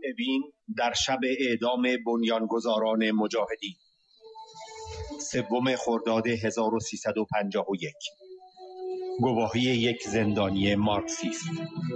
اوین در شب اعدام بنیانگذاران مجاهدین 3 خرداد 1351. گواهی یک زندانی مارکسیست.